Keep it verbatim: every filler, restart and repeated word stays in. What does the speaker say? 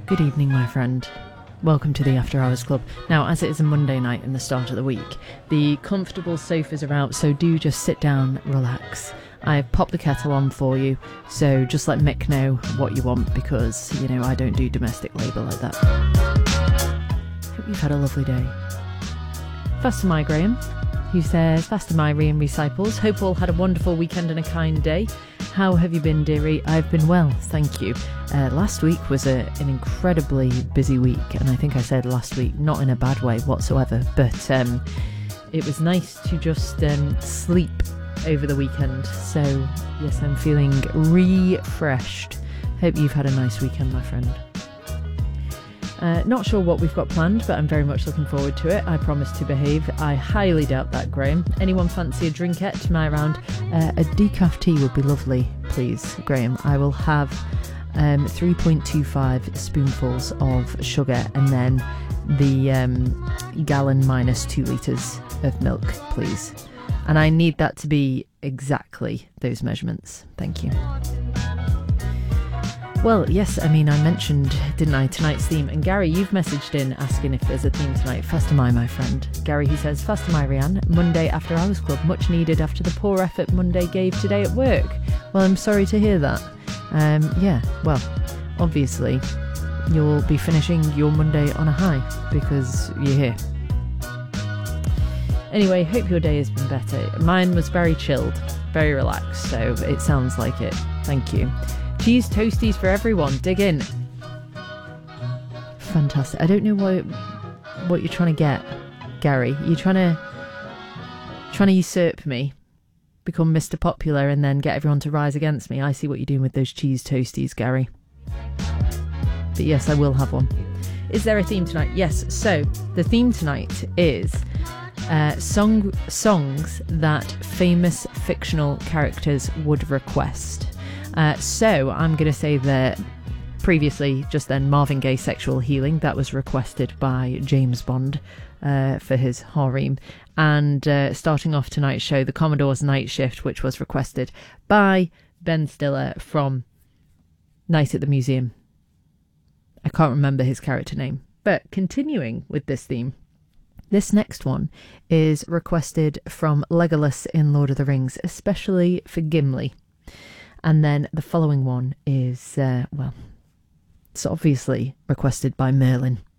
Good evening, my friend. Welcome to the After Hours Club. Now, as it is a Monday night in the start of the week, the comfortable sofas are out, so do just sit down, relax. I've popped the kettle on for you, so just let Mick know what you want, because, you know, I don't do domestic labour like that. Hope you've had a lovely day. Faster My Graham, who says, Faster My Re and Recycles. Hope all had a wonderful weekend and a kind day. How have you been, dearie? I've been well, thank you. Uh, last week was a, an incredibly busy week, and I think I said last week, not in a bad way whatsoever, but um, it was nice to just um, sleep over the weekend. So, yes, I'm feeling refreshed. Hope you've had a nice weekend, my friend. Uh, not sure what we've got planned, but I'm very much looking forward to it. I promise to behave. I highly doubt that, Graham. Anyone fancy a drinkette to my round? Uh, a decaf tea would be lovely, please, Graham. I will have um, three point two five spoonfuls of sugar and then the um, gallon minus two litres of milk, please. And I need that to be exactly those measurements. Thank you. Well, yes, I mean, I mentioned, didn't I, tonight's theme. And Gary, you've messaged in asking if there's a theme tonight. Faster My, my friend. Gary, he says, Faster My, Rianne. Monday After Hours Club. Much needed after the poor effort Monday gave today at work. Well, I'm sorry to hear that. Um, yeah, well, obviously, you'll be finishing your Monday on a high because you're here. Anyway, hope your day has been better. Mine was very chilled, very relaxed, so it sounds like it. Thank you. Cheese toasties for everyone. Dig in. Fantastic. I don't know what what you're trying to get, Gary. You're trying to trying to usurp me, become Mister Popular, and then get everyone to rise against me. I see what you're doing with those cheese toasties, Gary. But yes, I will have one. Is there a theme tonight? Yes. So the theme tonight is uh, song songs that famous fictional characters would request. Uh, so I'm going to say that previously, just then, Marvin Gaye Sexual Healing, that was requested by James Bond uh, for his harem. And uh, starting off tonight's show, the Commodore's Night Shift, which was requested by Ben Stiller from Night at the Museum. I can't remember his character name. But continuing with this theme, this next one is requested from Legolas in Lord of the Rings, especially for Gimli. And then the following one is, uh, well, it's obviously requested by Merlin